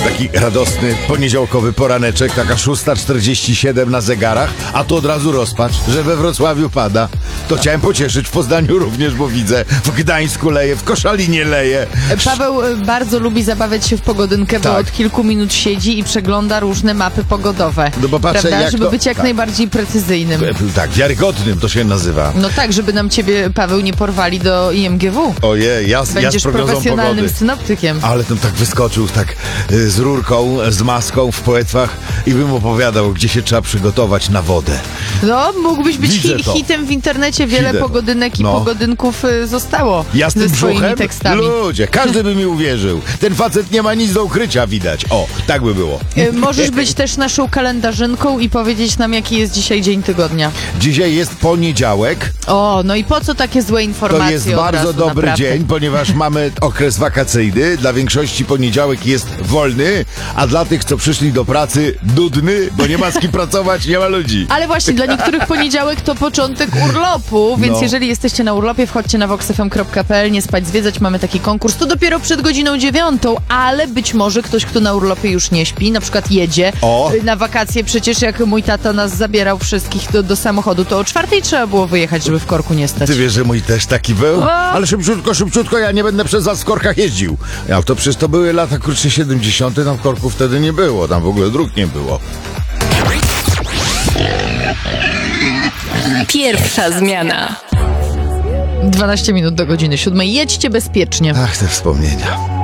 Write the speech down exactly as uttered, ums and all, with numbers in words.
taki radosny, poniedziałkowy poraneczek, taka szósta czterdzieści siedem na zegarach, a tu od razu rozpacz, że we Wrocławiu pada. To chciałem pocieszyć, w Poznaniu również, bo widzę, w Gdańsku leje, w Koszalinie leje. Paweł bardzo lubi zabawiać się w pogodynkę, bo Tak. od kilku minut siedzi i przegląda różne mapy pogodowe. No bo patrzę, prawda? jak Żeby to- być jak tak. najbardziej precyzyjnym. Tak, wiarygodnym to się nazywa. No tak, żeby nam ciebie, Paweł, nie porwali do I M G W. Ojej, ja, ja z Będziesz prognozą profesjonalnym pogody. synoptykiem. Ale ten tak wyskoczył tak y, z rurką, z maską w płetwach i bym opowiadał, gdzie się trzeba przygotować na wodę. No, mógłbyś być Widzę hi- to. hitem w internecie. Wiele Widzę to. pogodynek i No. pogodynków y, zostało Ja z tym ze swoimi brzuchem? tekstami. Ludzie, każdy by mi uwierzył. Ten facet nie ma nic do ukrycia, widać. O, tak by było. Y, Możesz być też naszą kalendarzynką i powiedzieć nam, jaki jest dzisiaj dzień tygodnia. Dzisiaj jest poniedziałek. O, no i po co takie złe To informacje jest od bardzo razu, dobry naprawdę? dzień, ponieważ mamy okres wakacyjny. Dla większości poniedziałek jest wolny, a dla tych, co przyszli do pracy, nudny, bo nie ma z kim pracować, nie ma ludzi. Ale właśnie, dla niektórych poniedziałek to początek urlopu, więc No. jeżeli jesteście na urlopie, wchodźcie na vox f m kropka p l, nie spać, zwiedzać, mamy taki konkurs. To dopiero przed godziną dziewiątą, ale być może ktoś, kto na urlopie już nie śpi, na przykład jedzie O. y, na wakacje. Przecież jak mój tata nas zabierał wszystkich do, do samochodu, to o czwartej trzeba było wyjechać, żeby w korku nie stać. Ty wiesz, że mój też taki był? O. Ale szybciutko, szybciutko, ja nie będę przez was w korkach jeździł. Ja, to przecież to były lata, kurczę, siedemdziesiąte, tam korków wtedy nie było, tam w ogóle dróg nie było. Pierwsza zmiana. dwanaście minut do godziny siódmej. Jedźcie bezpiecznie. Ach, te wspomnienia.